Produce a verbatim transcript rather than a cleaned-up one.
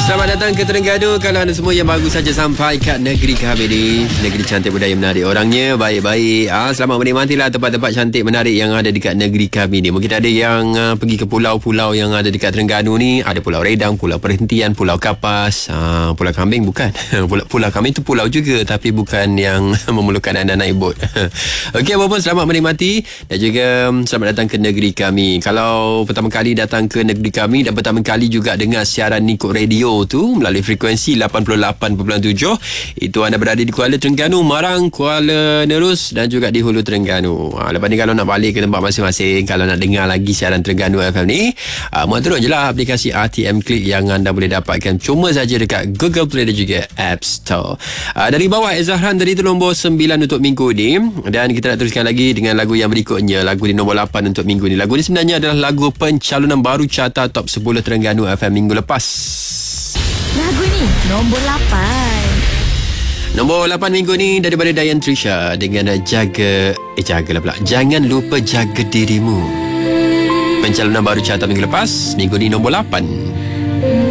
Selamat datang ke Terengganu. Kalau anda semua yang baru saja sampai kat negeri kami ni, negeri cantik budaya menarik orangnya baik-baik. Ah, selamat menikmatilah tempat-tempat cantik menarik yang ada dekat negeri kami ni. Mungkin ada yang uh, pergi ke pulau-pulau yang ada dekat Terengganu ni. Ada Pulau Redang, Pulau Perhentian, Pulau Kapas, uh, Pulau Kambing bukan. Pulau, Pulau Kambing tu pulau juga, tapi bukan yang memerlukan anda naik bot. Okey, apapun selamat menikmati dan juga um, selamat datang ke negeri kami. Kalau pertama kali datang ke negeri kami dan pertama kali juga dengar siaran Nikot Radio tu melalui frekuensi lapan puluh lapan perpuluhan tujuh, itu anda berada di Kuala Terengganu, Marang, Kuala Nerus dan juga di Hulu Terengganu. Ha, lepas ni kalau nak balik ke tempat masing-masing, kalau nak dengar lagi siaran Terengganu F M ni, ha, muat teruk je lah aplikasi R T M Click yang anda boleh dapatkan cuma saja dekat Google Play dan juga App Store. Ha, dari bawah Ezahran tadi tu nombor sembilan untuk minggu ni, dan kita nak teruskan lagi dengan lagu yang berikutnya, lagu di nombor lapan untuk minggu ni. Lagu ni sebenarnya adalah lagu pencalonan baru carta top sepuluh Terengganu F M minggu lepas. Lagu ni nombor lapan. Nombor lapan minggu ni daripada Dayan Trisha dengan Jaga Eh jagalah pula Jangan Lupa Jaga Dirimu. Pencalonan baru carta minggu lepas, minggu ni nombor lapan.